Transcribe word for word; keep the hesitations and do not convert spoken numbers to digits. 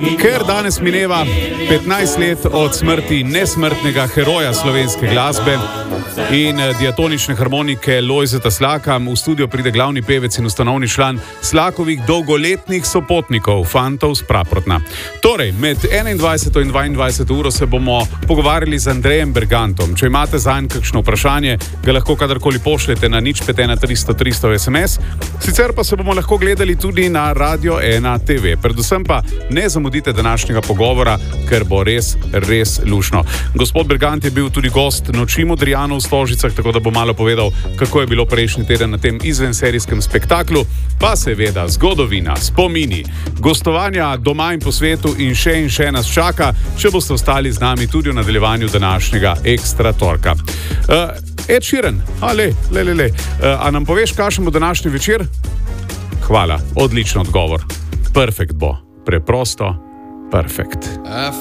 ker danes mineva petnajst let od smrti nesmrtnega heroja slovenske glasbe in diatonične harmonike Lojzeta Slaka, v studio pride glavni pevec in ustanovni član Slakovih dolgoletnih sopotnikov, fantov z Praprotna. Torej, med enaindvajseto in dvaindvajseto uro se bomo pogovarjali z Andrejem Bergantom. Če imate zanj kakšno vprašanje, ga lahko kadarkoli pošljete na nič pet ena tristo tristo es em es. Sicer pa se bomo lahko gledali tudi na Radio ena te ve. Predvsem pa ne zamudite današnjega pogovora, ker bo res, res lušno. Gospod Bergant je bil tudi gost Noči Modrijanov v Stožicah, tako da bo malo povedal, kako je bilo prejšnji teden na tem izvenserijskem spektaklu, pa seveda zgodovina, spomini, gostovanja doma in po svetu in še in še nas čaka, če boste ostali z nami tudi v nadaljevanju današnjega Ekstra torka. Uh, Ed Sheeran, a le, le, le, le. Uh, a nam poveš, kakšen bo današnji večer? Hvala, odličen odgovor. Perfekt bo, preprosto, perfekt.